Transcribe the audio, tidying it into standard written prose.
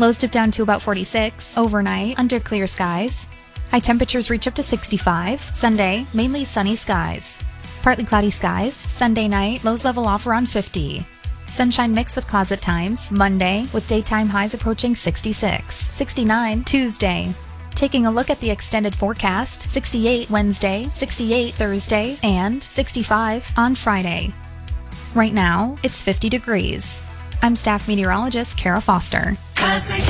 Lows dip down to about 46. Overnight, under clear skies. High temperatures reach up to 65. Sunday, mainly sunny skies. Partly cloudy skies. Sunday night, lows level off around 50. Sunshine mixed with clouds at times. Monday, with daytime highs approaching 66. 69 Tuesday. Taking a look at the extended forecast, 68 Wednesday, 68 Thursday, and 65 on Friday. Right now, it's 50 degrees. I'm staff meteorologist Kara Foster. Classic